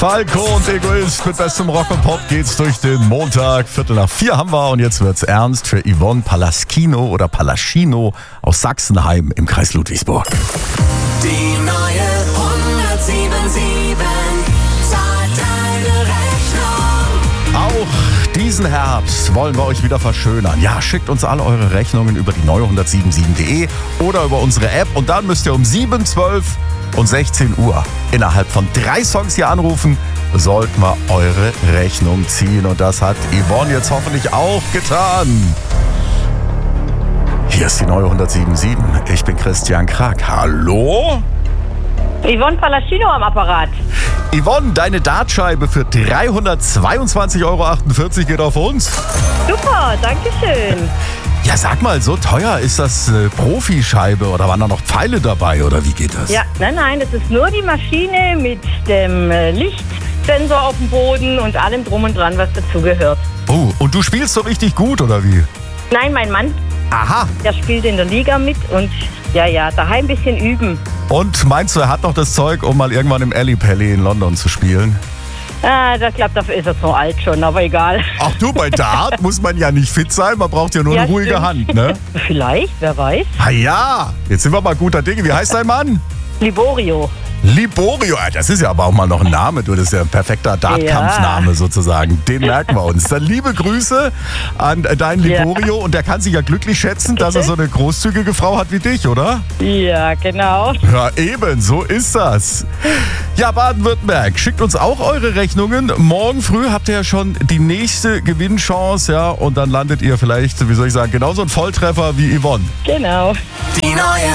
Falco und Egoist mit bestem Rock und Pop geht's durch den Montag. 3:45 haben wir und jetzt wird's ernst für Yvonne Palaschino oder Palaschino aus Sachsenheim im Kreis Ludwigsburg. Die neue 107.7 zahlt deine Rechnung. Auch diesen Herbst wollen wir euch wieder verschönern. Ja, schickt uns alle eure Rechnungen über die neue 107.7.de oder über unsere App und dann müsst ihr um 7, 12 und 16 Uhr innerhalb von 3 Songs hier anrufen, sollten wir eure Rechnung ziehen. Und das hat Yvonne jetzt hoffentlich auch getan. Hier ist die neue 107.7. Ich bin Christian Krag. Hallo? Yvonne Palaschino am Apparat. Yvonne, deine Dartscheibe für 322,48 Euro geht auf uns. Super, danke schön. Ja, sag mal, so teuer ist das Profischeibe oder waren da noch Pfeile dabei oder wie geht das? Ja, nein, das ist nur die Maschine mit dem Lichtsensor auf dem Boden und allem drum und dran, was dazugehört. Oh, und du spielst so richtig gut oder wie? Nein, mein Mann, Aha. der spielt in der Liga mit und ja, daheim ein bisschen üben. Und meinst du, er hat noch das Zeug, um mal irgendwann im Alley Pally in London zu spielen? Ich glaube, dafür ist er so alt schon, aber egal. Ach du, bei Dart muss man ja nicht fit sein, man braucht ja nur Ja, eine ruhige stimmt. Hand, ne? Vielleicht, wer weiß. Ah ja, jetzt sind wir mal guter Dinge. Wie heißt dein Mann? Liborio. Liborio, das ist ja aber auch mal noch ein Name, du, das ist ja ein perfekter Dartkampfname sozusagen. Den merken wir uns. Dann liebe Grüße an deinen Liborio und der kann sich ja glücklich schätzen, dass er so eine großzügige Frau hat wie dich, oder? Ja, genau. Ja, eben, so ist das. Ja, Baden-Württemberg, schickt uns auch eure Rechnungen. Morgen früh habt ihr ja schon die nächste Gewinnchance, ja, und dann landet ihr vielleicht, wie soll ich sagen, genauso ein Volltreffer wie Yvonne. Genau. Die neue